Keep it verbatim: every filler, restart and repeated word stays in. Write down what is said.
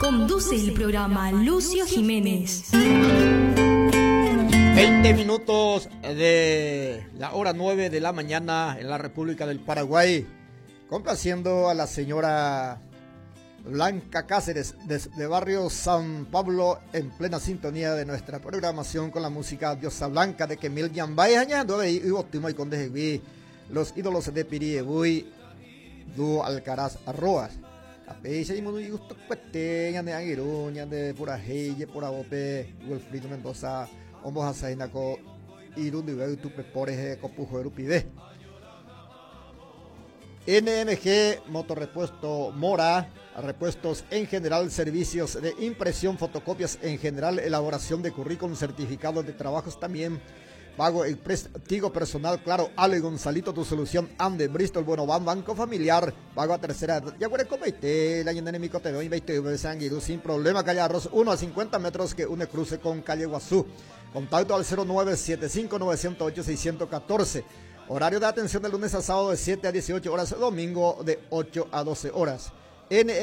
Conduce el programa Lucio Jiménez. veinte minutos de la hora nueve de la mañana en la República del Paraguay. Complaciendo a la señora Blanca Cáceres desde barrio San Pablo, en plena sintonía de nuestra programación con la música Diosa Blanca de Kemil Yambay, añadiendo y óptimo y con de los ídolos de Piriebui, Dúo Alcaraz Arroas. A pecha y muy gusto cueteña de Aguiruña de Purajeye, Purabope, Wilfrido Mendoza, Homos Asainaco, Irundive, Tupepores, Copujo, Erupide. N M G Motorrepuesto Mora, repuestos en general, servicios de impresión, fotocopias en general, elaboración de currículum, certificados de trabajos también, pago el prestigio personal, claro, Ale Gonzalito, tu solución, Ande, Bristol, bueno, van, Banco Familiar, pago a tercera, ya huele como este, la llena de mi cote, veinte de Sanguirú, sin problema, calle Arroz, uno a cincuenta metros que une cruce con calle Guazú, contacto al cero nueve siete cinco nueve cero ocho seis uno cuatro. Horario de atención de lunes a sábado de siete a dieciocho horas, domingo de ocho a doce horas. N